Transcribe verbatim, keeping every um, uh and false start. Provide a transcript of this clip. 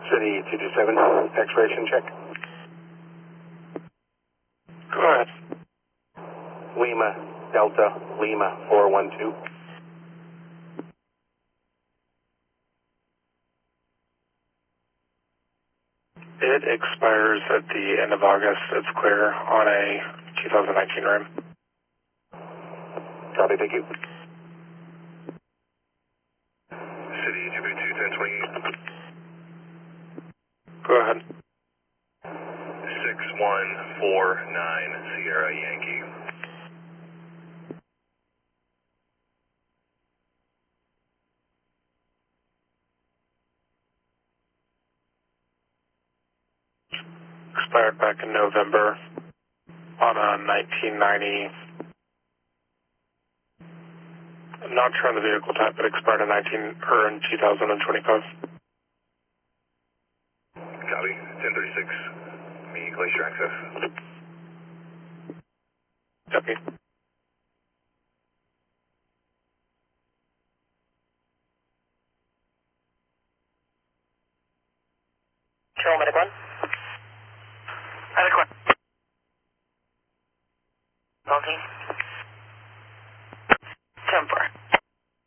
City two two seven, expiration check. Go ahead. Lima, Delta, Lima, four one two. It expires at the end of August. It's clear on a two thousand nineteen rim. Copy, thank you. City two two ten twenty-eight. Go ahead. six one four nine Sierra Yankee. Expired back in November on a nineteen ninety. I'm not sure on the vehicle type, but expired in nineteen or in two thousand twenty-five. Copy. ten thirty-six. Me, Glacier Access. Copy. Control Medic one. Medic one. Talking.